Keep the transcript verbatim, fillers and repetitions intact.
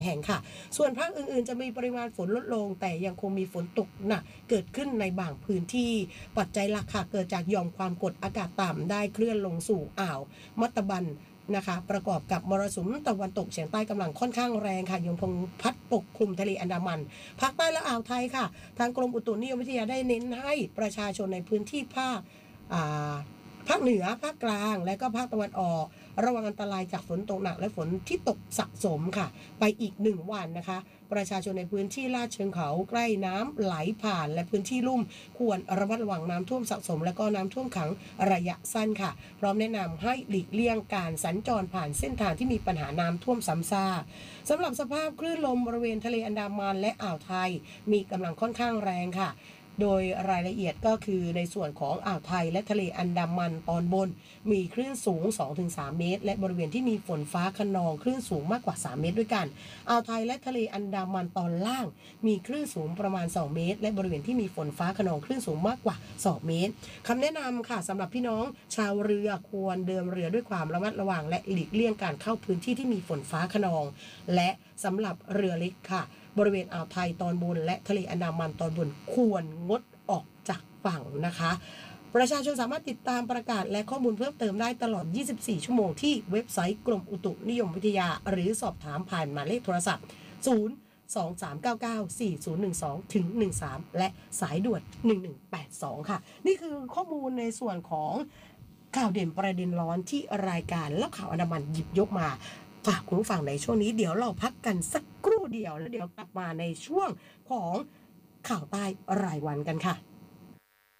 แห่งค่ะส่วนภาคอื่นๆจะมีปริมาณฝนลดลงแต่ยังคงมีฝนตกหนักเกิดขึ้นในบางพื้นที่ปัจจัยหลักค่ะเกิดจากหย่อมความกดอากาศต่ำได้เคลื่อนลงสู่อ่าวมัตตบันนะคะประกอบกับมรสุมตะวันตกเฉียงใต้กำลังค่อนข้างแรงค่ะยังคงพัดปกคลุมทะเลอันดามันภาคใต้และอ่าวไทยค่ะทางกรมอุตุนิยมวิทยาได้เน้นให้ประชาชนในพื้นที่ภาคอ่าภาคเหนือภาคกลางและก็ภาคตะวันออกระวังอันตรายจากฝนตกหนักและฝนที่ตกสะสมค่ะไปอีกหนึ่งวันนะคะประชาชนในพื้นที่ลาดเชิงเขาใกล้น้ำไหลผ่านและพื้นที่ลุ่มควรระมัดระวังน้ำท่วมสะสมและก็น้ำท่วมขังระยะสั้นค่ะพร้อมแนะนำให้หลีกเลี่ยงการสัญจรผ่านเส้นทางที่มีปัญหาน้ำท่วมซ้ำซากสำหรับสภาพคลื่นลมบริเวณทะเลอันดามันและอ่าวไทยมีกำลังค่อนข้างแรงค่ะโดยรายละเอียดก็คือในส่วนของอ่าวไทยและทะเลอันดามันตอนบนมีคลื่นสูง สองถึงสาม เมตรและบริเวณที่มีฝนฟ้าคะนองคลื่นสูงมากกว่าสามเมตรด้วยกันอ่าวไทยและทะเลอันดามันตอนล่างมีคลื่นสูงประมาณสองเมตรและบริเวณที่มีฝนฟ้าคะนองคลื่นสูงมากกว่าสองเมตรคำแนะนำค่ะสำหรับพี่น้องชาวเรือควรเดินเรือด้วยความระมัดระวังและหลีกเลี่ยงการเข้าพื้นที่ที่มีฝนฟ้าคะนองและสำหรับเรือเล็กค่ะบริเวณอ่าวไทยตอนบนและทะเลอันดามันตอนบนควรงดออกจากฝั่งนะคะประชาชนสามารถติดตามประกาศและข้อมูลเพิ่มเติมได้ตลอดยี่สิบสี่ชั่วโมงที่เว็บไซต์กรมอุตุนิยมวิทยาหรือสอบถามผ่านหมายเลขโทรศัพท์ศูนย์ สอง สาม เก้า เก้า สี่ ศูนย์ หนึ่ง สอง ถึง หนึ่ง สามและสายด่วนหนึ่งหนึ่งแปดสองค่ะนี่คือข้อมูลในส่วนของข่าวเด่นประเด็นร้อนที่รายการเล่าข่าวอันดามันหยิบยกมาฝากคุณผู้ฟังในช่วงนี้เดี๋ยวเราพักกันสักครู่เดียวแล้วเดี๋ยวกลับมาในช่วงของข่าวใต้รายวันกันค่ะ